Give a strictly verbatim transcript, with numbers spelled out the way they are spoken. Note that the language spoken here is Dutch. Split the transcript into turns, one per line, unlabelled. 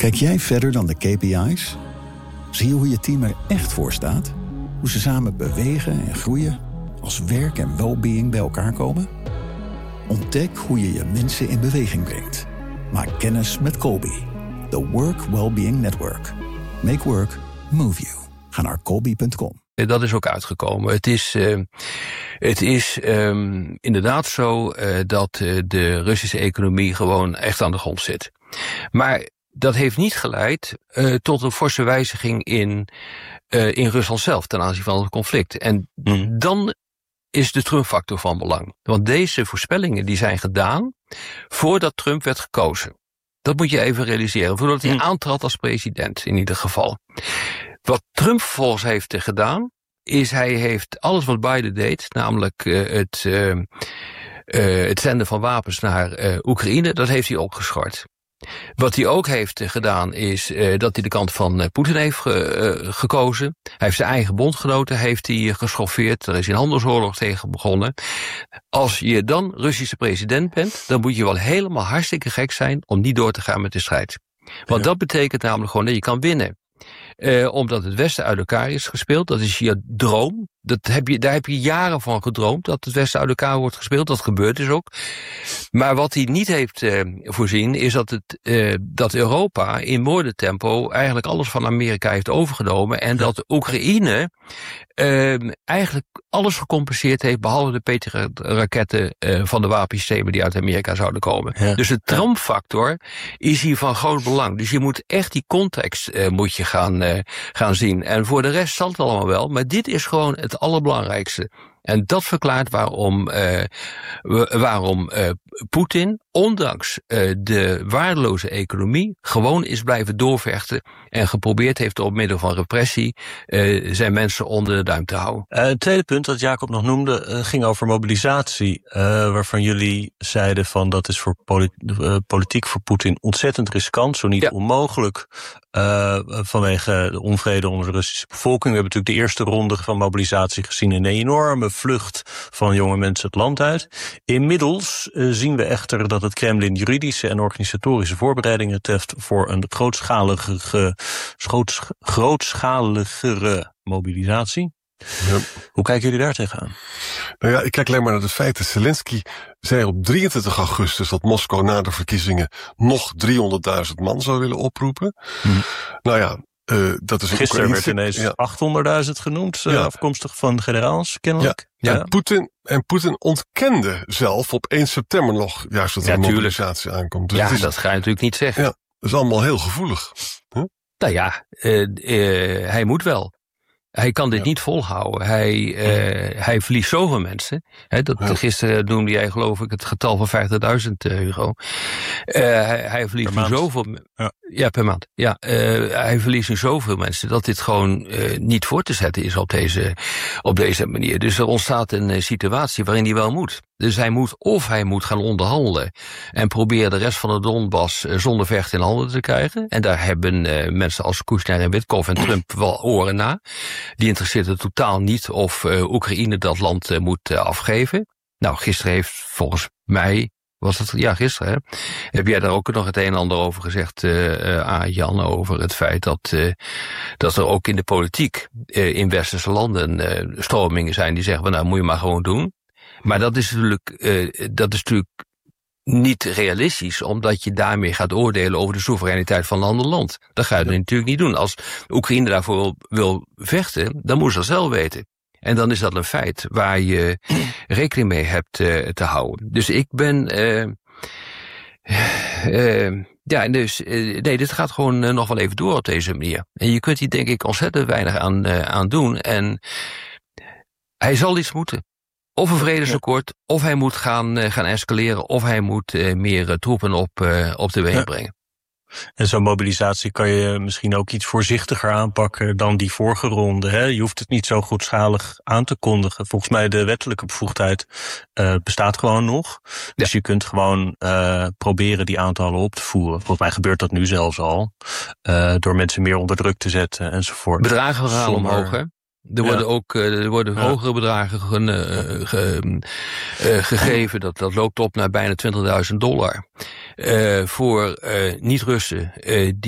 Kijk jij verder dan de K P I's? Zie je hoe je team er echt voor staat? Hoe ze samen bewegen en groeien? Als werk en well-being bij elkaar komen? Ontdek hoe je je mensen in beweging brengt. Maak kennis met Colby. The Work Wellbeing Network. Make work move you. Ga naar colby punt com.
Dat is ook uitgekomen. Het is, uh, het is um, inderdaad zo uh, dat uh, de Russische economie gewoon echt aan de grond zit. Maar dat heeft niet geleid uh, tot een forse wijziging in, uh, in Rusland zelf ten aanzien van het conflict. En mm. dan is de Trump-factor van belang. Want deze voorspellingen die zijn gedaan voordat Trump werd gekozen. Dat moet je even realiseren. Voordat hij mm. aantrad als president in ieder geval. Wat Trump vervolgens heeft gedaan, is hij heeft alles wat Biden deed, namelijk uh, het, uh, uh, het zenden van wapens naar uh, Oekraïne, dat heeft hij opgeschort. Wat hij ook heeft gedaan is uh, dat hij de kant van uh, Poetin heeft ge, uh, gekozen. Hij heeft zijn eigen bondgenoten heeft hij geschoffeerd. Er is een handelsoorlog tegen begonnen. Als je dan Russische president bent, dan moet je wel helemaal hartstikke gek zijn om niet door te gaan met de strijd. Want ja. dat betekent namelijk gewoon dat je kan winnen. Uh, omdat het Westen uit elkaar is gespeeld. Dat is je droom. Dat heb je, daar heb je jaren van gedroomd, dat het Westen uit elkaar wordt gespeeld. Dat gebeurt dus ook. Maar wat hij niet heeft uh, voorzien, is dat, het, uh, dat Europa in moordentempo eigenlijk alles van Amerika heeft overgenomen. En dat Oekraïne uh, eigenlijk alles gecompenseerd heeft, behalve de Patriot-raketten uh, van de wapensystemen die uit Amerika zouden komen. Ja. Dus de Trump-factor is hier van groot belang. Dus je moet echt die context uh, moet je gaan, uh, gaan zien. En voor de rest zal het allemaal wel, maar dit is gewoon het allerbelangrijkste. En dat verklaart waarom, uh, waarom uh, Poetin, ondanks uh, de waardeloze economie, gewoon is blijven doorvechten en geprobeerd heeft op middel van repressie uh, zijn mensen onder de duim te houden.
Uh, het tweede punt dat Jacob nog noemde uh, ging over mobilisatie, uh, waarvan jullie zeiden van dat is voor polit- uh, politiek voor Poetin ontzettend riskant, zo niet ja. onmogelijk, uh, vanwege de onvrede onder de Russische bevolking. We hebben natuurlijk de eerste ronde van mobilisatie gezien in een enorme vlucht van jonge mensen het land uit. Inmiddels uh, zien we echter dat het Kremlin juridische en organisatorische voorbereidingen treft voor een grootschalige, groots, grootschaligere mobilisatie. Ja. Hoe kijken jullie daar tegenaan?
Nou ja, ik kijk alleen maar naar het feit dat Zelensky zei op drieëntwintig augustus dat Moskou na de verkiezingen nog driehonderdduizend man zou willen oproepen. Hmm. Nou ja, Uh, dat is
Gisteren werd ineens ja. achthonderdduizend genoemd, uh, ja. afkomstig van generaals, kennelijk.
Ja, ja. En Poetin, en Poetin ontkende zelf op één september nog juist dat er ja, een mobilisatie aankomt.
Dus ja, is, dat ga je natuurlijk niet zeggen.
Ja, dat is allemaal heel gevoelig. Huh?
Nou ja, uh, uh, hij moet wel. Hij kan dit ja. niet volhouden. Hij, uh, hij verliest zoveel mensen. He, dat, ja. Gisteren noemde jij geloof ik het getal van vijftigduizend, uh, Hugo. Uh, hij, hij verliest nu zoveel... Ja. ja, per maand. Ja, uh, hij verliest nu zoveel mensen dat dit gewoon uh, niet voor te zetten is op deze, op deze manier. Dus er ontstaat een uh, situatie waarin hij wel moet. Dus hij moet, of hij moet gaan onderhandelen en proberen de rest van de Donbass uh, zonder vechten in handen te krijgen. En daar hebben uh, mensen als Kushner en Witkoff en Trump wel oren na. Die interesseert er totaal niet of uh, Oekraïne dat land uh, moet uh, afgeven. Nou, gisteren heeft volgens mij, was het, ja gisteren, hè, heb jij daar ook nog het een en ander over gezegd, uh, uh, aan Jan, over het feit dat, uh, dat er ook in de politiek uh, in westerse landen uh, stromingen zijn die zeggen, nou moet je maar gewoon doen. Maar dat is natuurlijk, uh, dat is natuurlijk niet realistisch, omdat je daarmee gaat oordelen over de soevereiniteit van een ander land. Dat ga je ja. natuurlijk niet doen. Als Oekraïne daarvoor wil, wil vechten, dan moet ze dat zelf weten. En dan is dat een feit waar je rekening mee hebt uh, te houden. Dus ik ben... Uh, uh, ja, dus uh, nee, dit gaat gewoon uh, nog wel even door op deze manier. En je kunt hier denk ik ontzettend weinig aan, uh, aan doen. En hij zal iets moeten. Of een vredesakkoord, ja. of hij moet gaan, uh, gaan escaleren, of hij moet uh, meer uh, troepen op, uh, op de weg ja. brengen.
En zo'n mobilisatie kan je misschien ook iets voorzichtiger aanpakken dan die vorige ronde. Hè? Je hoeft het niet zo grootschalig aan te kondigen. Volgens mij de wettelijke bevoegdheid uh, bestaat gewoon nog. Dus ja. je kunt gewoon uh, proberen die aantallen op te voeren. Volgens mij gebeurt dat nu zelfs al. Uh, door mensen meer onder druk te zetten enzovoort.
Bedragen gaan omhoog, hè? Er worden ja. ook er worden ja. hogere bedragen ge, uh, ge, uh, gegeven. Dat, dat loopt op naar bijna twintigduizend dollar. Uh, voor uh, niet-Russen uh, die